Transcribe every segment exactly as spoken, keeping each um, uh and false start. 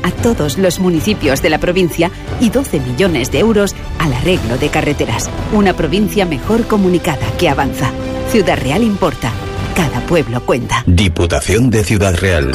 a todos los municipios de la provincia y doce millones de euros al arreglo de carreteras. Una provincia mejor comunicada que avanza. Ciudad Real importa. Cada pueblo cuenta. Diputación de Ciudad Real.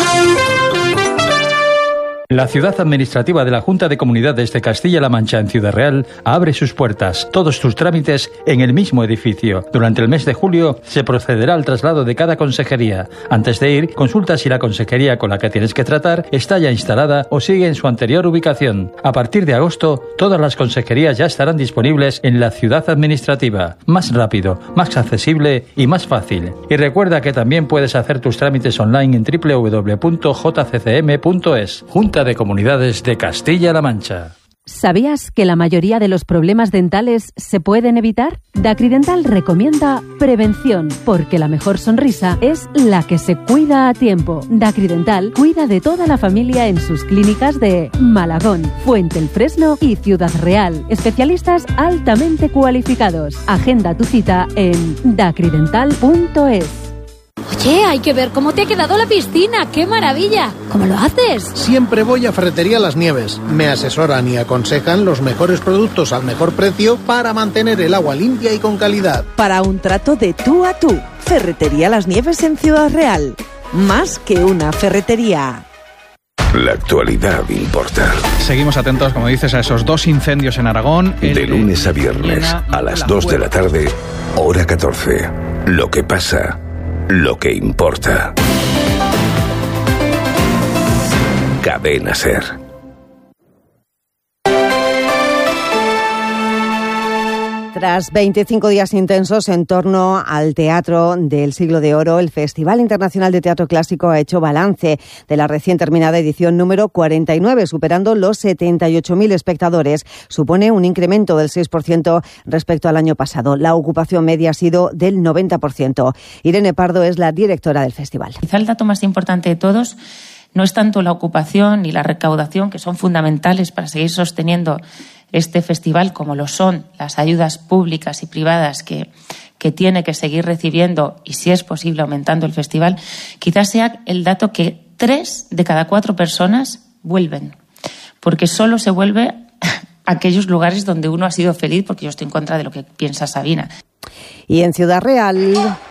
La ciudad administrativa de la Junta de Comunidades de Castilla-La Mancha en Ciudad Real abre sus puertas, todos tus trámites en el mismo edificio. Durante el mes de julio se procederá al traslado de cada consejería. Antes de ir, consulta si la consejería con la que tienes que tratar está ya instalada o sigue en su anterior ubicación. A partir de agosto, todas las consejerías ya estarán disponibles en la ciudad administrativa. Más rápido, más accesible y más fácil. Y recuerda que también puedes hacer tus trámites online en doble u doble u doble u punto j c c m punto es. Junta de Comunidades de Castilla-La Mancha. ¿Sabías que la mayoría de los problemas dentales se pueden evitar? Dacridental recomienda prevención, porque la mejor sonrisa es la que se cuida a tiempo. Dacridental cuida de toda la familia en sus clínicas de Malagón, Fuente el Fresno y Ciudad Real. Especialistas altamente cualificados. Agenda tu cita en dacridental punto es. Oye, hay que ver cómo te ha quedado la piscina. ¡Qué maravilla! ¿Cómo lo haces? Siempre voy a Ferretería Las Nieves. Me asesoran y aconsejan los mejores productos al mejor precio para mantener el agua limpia y con calidad. Para un trato de tú a tú. Ferretería Las Nieves en Ciudad Real. Más que una ferretería. La actualidad importa. Seguimos atentos, como dices, a esos dos incendios en Aragón. De lunes a viernes, a las dos de la tarde, hora catorce. Lo que pasa... Lo que importa. Cadena SER. Tras veinticinco días intensos en torno al Teatro del Siglo de Oro, el Festival Internacional de Teatro Clásico ha hecho balance de la recién terminada edición número cuarenta y nueve, superando los setenta y ocho mil espectadores. Supone un incremento del seis por ciento respecto al año pasado. La ocupación media ha sido del noventa por ciento. Irene Pardo es la directora del festival. Quizá el dato más importante de todos no es tanto la ocupación ni la recaudación, que son fundamentales para seguir sosteniendo este festival, como lo son las ayudas públicas y privadas que, que tiene que seguir recibiendo y, si es posible, aumentando el festival. Quizás sea el dato que tres de cada cuatro personas vuelven, porque solo se vuelve a aquellos lugares donde uno ha sido feliz, porque yo estoy en contra de lo que piensa Sabina. Y en Ciudad Real...